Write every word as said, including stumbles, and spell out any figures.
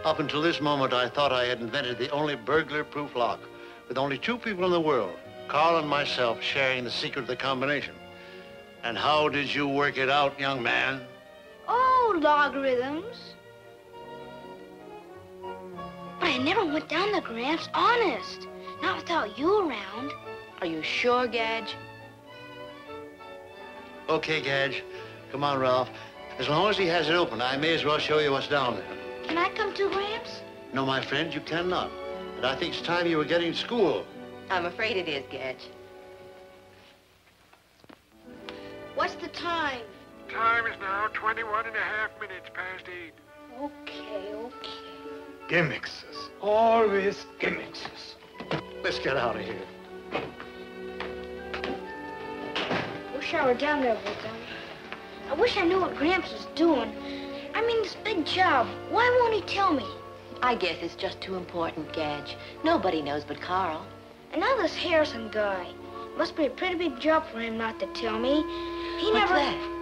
Up until this moment, I thought I had invented the only burglar-proof lock, with only two people in the world, Carl and myself, sharing the secret of the combination. And how did you work it out, young man? Oh, logarithms. But I never went down the Gramps, honest. Not without you around. Are you sure, Gadge? Okay, Gadge. Come on, Ralph. As long as he has it open, I may as well show you what's down there. Can I come too, Gramps? No, my friend, you cannot. But I think it's time you were getting to school. I'm afraid it is, Gadge. What's the time? Time is now twenty-one and a half minutes past eight. Okay, okay. Gimmicks. Always gimmicks. Let's get out of here. Wish I were down there with them. I wish I knew what Gramps was doing. I mean, this big job. Why won't he tell me? I guess it's just too important, Gadge. Nobody knows but Carl. And now this Harrison guy. Must be a pretty big job for him not to tell me. He What's never... that?